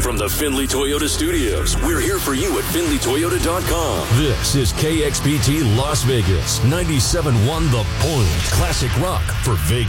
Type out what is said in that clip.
from the Findlay Toyota Studios. We're here for you at FindlayToyota.com. This is KXPT Las Vegas, 97.1 The Point. Classic rock for Vegas.